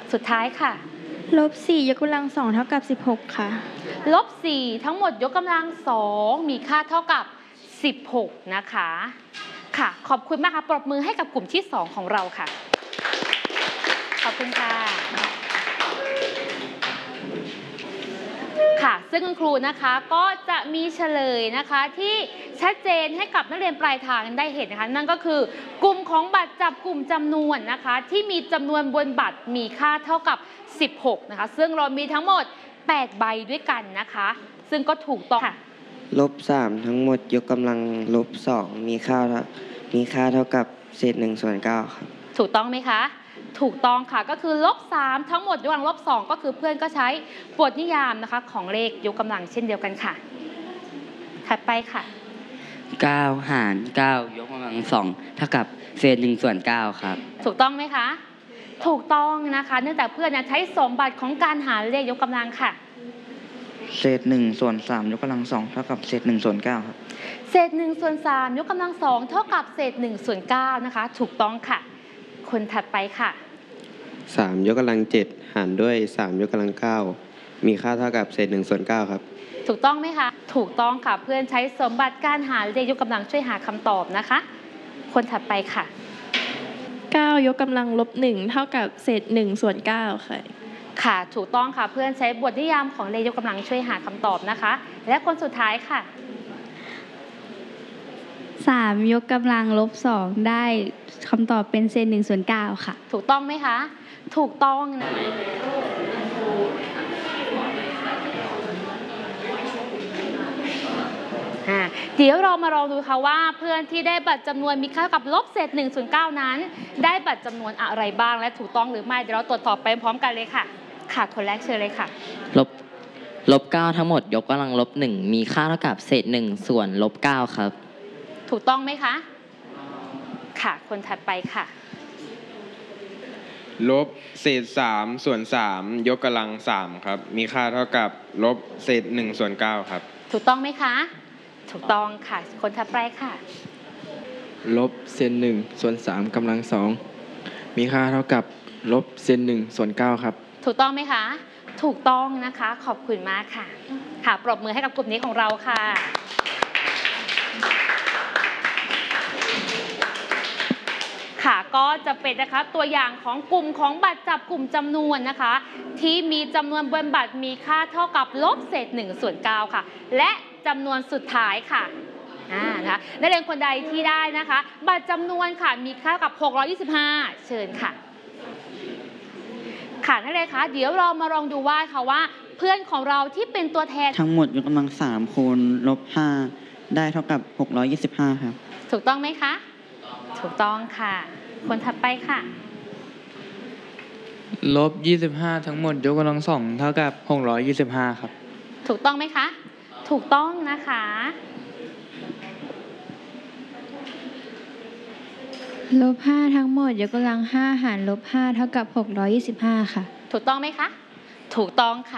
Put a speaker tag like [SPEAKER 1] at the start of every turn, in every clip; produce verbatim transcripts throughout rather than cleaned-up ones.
[SPEAKER 1] สุดท้ายค่ะ
[SPEAKER 2] ลบสี่ยกกำลังสองเท่ากับสิบหกค่ะ
[SPEAKER 1] ลบสี่ทั้งหมดยกกำลังสองมีค่าเท่ากับสิบหกนะคะค่ะขอบคุณมากค่ะปรบมือให้กับกลุ่มที่สองของเราค่ะขอบคุณค่ะค่ะซึ่งคุณครูนะคะก็จะมีเฉลยนะคะที่ชัดเจนให้กับนักเรียนปลายทางได้เห็นนะคะนั่นก็คือกลุ่มของบัตรจับกลุ่มจำนวนนะคะที่มีจำนวนบนบัตรมีค่าเท่ากับสิบหกนะคะซึ่งเรามีทั้งหมดแปดใบด้วยกันนะคะซึ่งก็ถูกต้องค่ะ
[SPEAKER 3] ลบสามทั้งหมดยกกำลังลบสองมีค่ามีค่าเท่ากับเศษหนึ่งส่วนเก้าครับ
[SPEAKER 1] ถูกต้องไหมคะถูกต้องค่ะก็คือลบสามทั้งหมดยกกำลังลบสองก็คือเพื่อนก็ใช้บทนิยามนะคะของเลขยกกำลังเช่นเดียวกันค่ะถัดไปค่ะ
[SPEAKER 4] เก้าหารเก้ายกกำลังสองเท่ากับเศษหนึ่งส่วนเก้าครับ
[SPEAKER 1] ถูกต้องไหมคะถูกต้องนะคะเนื่องจากเพื่อนใช้สมบัติของการหารเลขยกกำลังค่ะ
[SPEAKER 5] เศษหนึ่งส่วนสามยกกำลังสองเท่ากับเศษหนึ่งส่วนเก้าครับ
[SPEAKER 1] เศษหนึ่งส่วนสามยกกำลังสองเท่ากับเศษหนึ่งส่วนเก้านะคะถูกต้องค่ะคนถัดไปค่ะ
[SPEAKER 6] สามยกกำลังเจ็ดหารด้วยสามยกกำลังเก้ามีค่าเท่ากับเศษหนึ่งส่วนเก้าครับ
[SPEAKER 1] ถูกต้องไหมคะถูกต้องค่ะเพื่อนใช้สมบัติการหารเลขยกกำลังช่วยหาคำตอบนะคะคนถัดไปค่ะ
[SPEAKER 2] เก้ายกกำลังลบหนึ่งเท่ากับเศษหนึ่งส่วนเก้าค่ะ
[SPEAKER 1] ค่ะถูกต้องค่ะเพื่อนใช้บทนิยามของเลขยกกำลังช่วยหาคำตอบนะคะและคนสุดท้ายค่ะ
[SPEAKER 7] สามยกกำลังลบสองได้คำตอบเป็นเศษหนึ่งส่วนเก้าค่ะ
[SPEAKER 1] ถูกต้องไหมคะถูกต้องนะเดี๋ยวเรามาลองดูค่ะว่าเพื่อนที่ได้บัตรจำนวนมีค่ากับลบเศษหนึ่งส่วนเก้านั้นได้บัตรจำนวนอะไรบ้างและถูกต้องหรือไม่เดี๋ยวเราตรวจสอบไปพร้อมกันเลยค่ะค่ะคนแรกเชิญเลยค่ะ
[SPEAKER 4] ลบลบเก้าทั้งหมดยกกำลังลบหนึ่งมีค่าเท่ากับเศษหนึ่งส่วนลบเก้าครับ
[SPEAKER 1] ถูกต้องไหมคะค่ะคนถัดไปค่ะ
[SPEAKER 6] ลบเศษสามส่วนสามยกกำลังสามครับมีค่าเท่ากับลบเศษหนึ่งส่วนเก้าครับ
[SPEAKER 1] ถูกต้องไหมคะถูกต้องค่ะคนถัดไปค่ะ
[SPEAKER 5] ลบเศษหนึ่งส่วนสามกำลังสองมีค่าเท่ากับลบเศษหนึ่งส่วนเก้าครับ
[SPEAKER 1] ถูกต้องไหมคะถูกต้องนะคะขอบคุณมากค่ะค่ะปรบมือให้กับกลุ่มนี้ของเราค่ะค่ะก็จะเป็นนะคะตัวอย่างของกลุ่มของบัตรจับกลุ่มจำนวนนะคะที่มีจำนวนบนบัตรมีค่าเท่ากับลบเศษหนึ่งส่วนเก้าค่ะและจำนวนสุดท้ายค่ะอ่านะคะนักเรียนคนใดที่ได้นะคะบัตรจำนวนค่ะมีค่ากับหกร้อยยี่สิบห้าเชิญค่ะค่ะนักเรียนคะเดี๋ยวเรามาลองดูว่าค่ะว่าเพื่อนของเราที่เป็นตัวแทน
[SPEAKER 3] ทั้งหมดยกกำลังสามคูณลบห้าได้เท่ากับหกร้อยยี่สิบห้าครับ
[SPEAKER 1] ถูกต้องไหมคะถูกต้องค่ะคนถัดไปค่ะ
[SPEAKER 5] ลบยี่สิบห้าทั้งหมดยกกำลังสองเท่ากับหกร้อยยี่สิบห้าครับ
[SPEAKER 1] ถูกต้องไหมคะถูกต้องนะคะ
[SPEAKER 7] ลบห้าทั้งหมดยกกำลังห้าหารลบห้าเท่ากับหกร้อยยี่สิบห้าค่ะ
[SPEAKER 1] ถูกต้องไหมคะถูกต้องค่ะ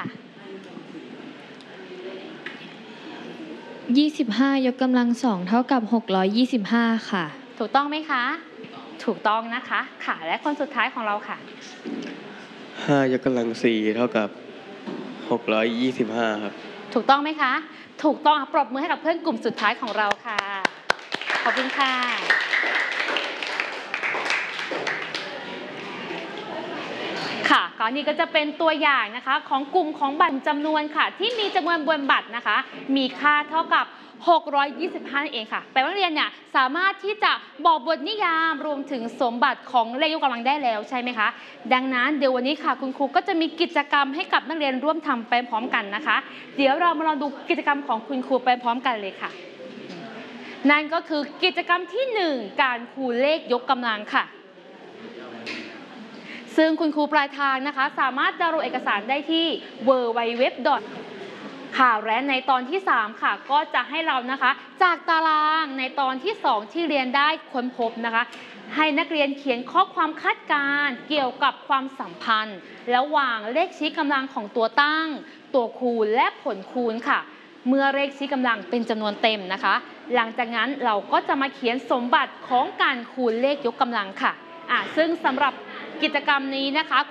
[SPEAKER 7] ยี่สิบห้ายกกำลังสองเท่ากับหกร้อยยี่สิบห้าค่ะ
[SPEAKER 1] ถูกต้องไหมคะถูกต้องนะคะค่ะและคนสุดท้ายของเราค่ะ
[SPEAKER 6] ห้ายกกำลังสี่เท่ากับหกร้อยยี่สิบห้าครับ
[SPEAKER 1] ถูกต้องไหมคะถูกต้องปรบมือให้กับเพื่อนกลุ่มสุดท้ายของเราค่ะขอบคุณค่ะค่ะก็นี่ก็จะเป็นตัวอย่างนะคะของกลุ่มของบัตรจำนวนค่ะที่มีจำนวนบนบัตรนะคะมีค่าเท่ากับหกร้อยยี่สิบห้านั่นเองค่ะแปลว่านักเรียนเนี่ยสามารถที่จะบอกบทนิยามรวมถึงสมบัติของเลขยกกำลังได้แล้วใช่ไหมคะดังนั้นเดี๋ยววันนี้ค่ะคุณครูก็จะมีกิจกรรมให้กับนักเรียนร่วมทำไปพร้อมกันนะคะเดี๋ยวเรามาลองดูกิจกรรมของคุณครูไปพร้อมกันเลยค่ะนั่นก็คือกิจกรรมที่หนึ่งการคูณเลขยกกำลังค่ะซึ่งคุณครูปลายทางนะคะสามารถดาวน์โหลดเอกสารได้ที่ ดับเบิลยู ดับเบิลยู ดับเบิลยู ดอท ค่ะและในตอนที่สามค่ะก็จะให้เรานะคะจากตารางในตอนที่สองที่เรียนได้ค้นพบนะคะให้นักเรียนเขียนข้อความคาดการณ์เกี่ยวกับความสัมพันธ์ระหว่างเลขชี้กำลังของตัวตั้งตัวคูณและผลคูณค่ะเมื่อเลขชี้กำลังเป็นจำนวนเต็มนะคะหลังจากนั้นเราก็จะมาเขียนสมบัติของการคูณเลขยกกำลังค่ะอ่ะซึ่งสำหรับกิจกรรมนี้นะคะ